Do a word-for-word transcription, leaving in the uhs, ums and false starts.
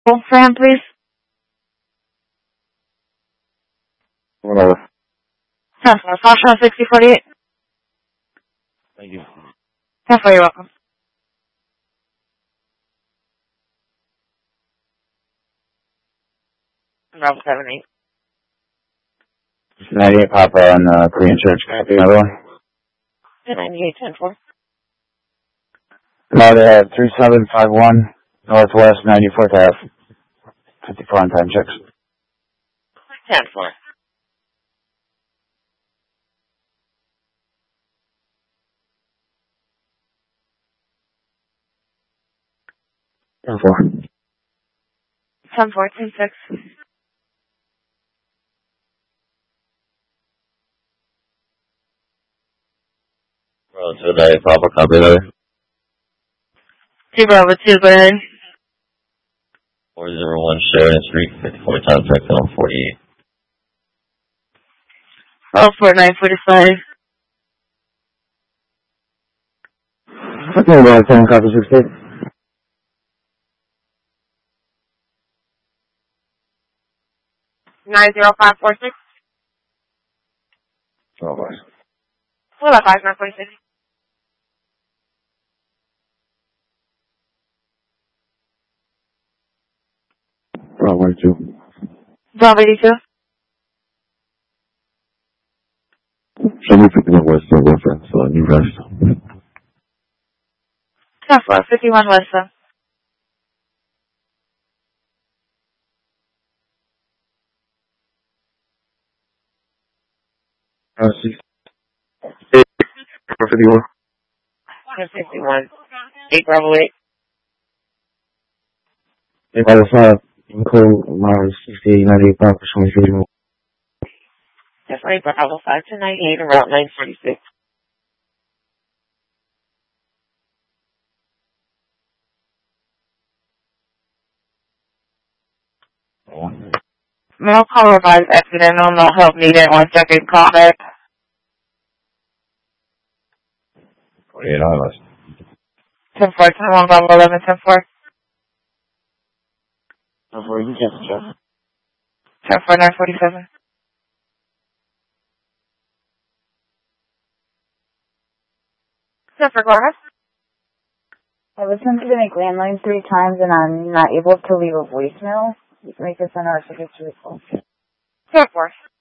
Fran, please. Whatever. ten four, Sasha, sixty forty-eight. Thank you. ten four, you're welcome. Bravo seven eight. ninety-eight Papa on uh, Korean Church. Can I have another one? ninety-eight ten four. No, they have three seven five one Northwest ninety-fourth Avenue. fifty-four on time checks. ten four. ten four. ten four, ten six. Well, so they Papa copy that. two Bravo two, go ahead. four zero one Sheridan Street, fifty-four time check on forty-eight. Oh, four nine forty-five. Okay, well, ten copy sixty. nine zero five four six. Oh, boys. What about five nine forty-six? Oh, one two. Bravo eighty-two. Show me fifty-one West uh, reference, uh, New West. ten four, fifty-one West, sir. Uh, six. eight, fifty-one. one fifty-one. eight Bravo eight. If I decide, include Mars sixty, ninety-eight Papa, show me fifty-one. That's right, Bravo five to ninety-eight and Route nine forty-six. Mail call revised accidental, no help needed, one second, call back. forty-eight Islands. ten four, ten one, Bravo eleven, ten four. ten four, you can check. ten four, nine forty-seven. ten four, go ahead. I listened to the make landline three times and I'm not able to leave a voicemail. You can make this on our signature. ten four.